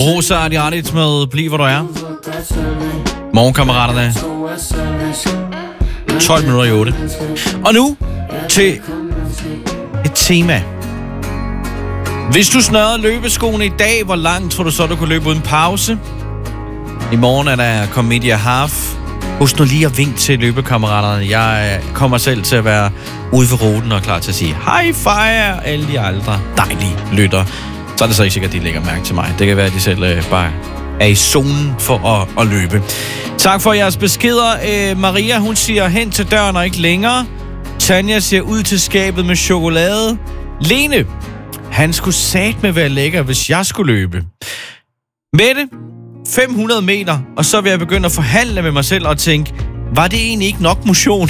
Rosa Adiadits med Bliv hvor du er. Morgenkammeraterne. 12 minutter i 8. Og nu til et tema. Hvis du snørrede løbeskoene i dag, hvor langt tror du så, du kunne løbe uden pause? I morgen er der Commedia Half. Husk nu lige at vinke til løbekammeraterne. Jeg kommer selv til at være ude ved ruten og klar til at sige high fire alle de andre dejlige lytter. Så er det så ikke sikkert, at de lægger mærke til mig. Det kan være, at de selv bare er i zonen for at løbe. Tak for jeres beskeder. Maria, hun siger hen til døren og ikke længere. Tanja siger ud til skabet med chokolade. Lene, han skulle satme være lækker, hvis jeg skulle løbe. Mette, 500 meter, og så vil jeg begynde at forhandle med mig selv og tænke, var det egentlig ikke nok motion?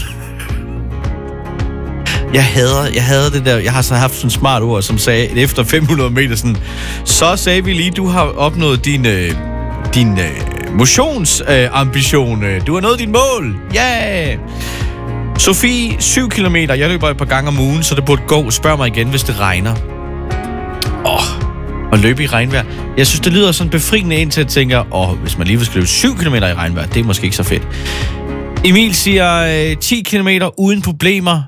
Jeg hader det der. Jeg har så haft sådan en smart ord, som sagde, efter 500 meter sådan, så sagde vi lige, du har opnået din motionsambition. Du har nået din mål. Ja! Yeah! Sofie, 7 kilometer. Jeg løber et par gange om ugen, så det burde gå. Spørg mig igen, hvis det regner. Og løbe i regnvejr. Jeg synes, det lyder sådan befriende ind til at tænke, hvis man lige vil løbe 7 km i regnvejr, det er måske ikke så fedt. Emil siger 10 km uden problemer.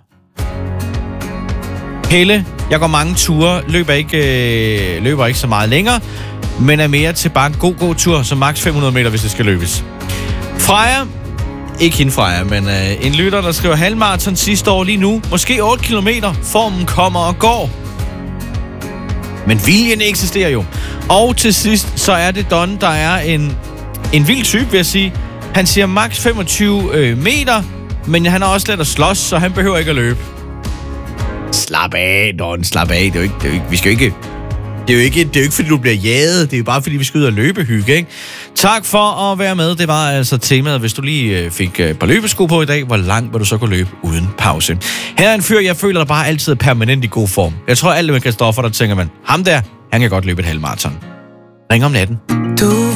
Helle, jeg går mange ture, løber ikke så meget længere, men er mere til bare en god tur, så maks 500 meter, hvis det skal løbes. Freja, ikke hende Freja, men en lytter, der skriver halvmarathon sidste år lige nu. Måske 8 kilometer. Formen kommer og går. Men viljen eksisterer jo. Og til sidst, så er det Don, der er en vild type, vil jeg sige. Han siger maks 25 meter, men han har også let at slås, så han behøver ikke at løbe. Slap af, Don, slap af. Det er jo ikke, vi skal jo ikke... Det er jo ikke, fordi du bliver jaget. Det er jo bare, fordi vi skal ud og løbehygge, ikke? Tak for at være med. Det var altså temaet. Hvis du lige fik et par løbesko på i dag, hvor langt vil du så kunne løbe uden pause? Her er en fyr, jeg føler, der bare altid er permanent i god form. Jeg tror, alt med Christoffer, der tænker man, ham der, han kan godt løbe et halvmarathon. Ring om natten.